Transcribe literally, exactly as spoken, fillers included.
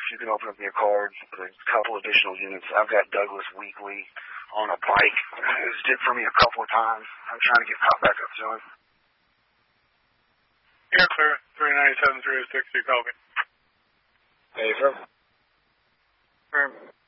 you can open up your card. There's a couple additional units. I've got Douglas Weekly on a bike. It's did for me a couple of times. I'm trying to get caught back up to him. Air clear, three ninety-seven, three oh six, you copy. Hey, sir. Firm.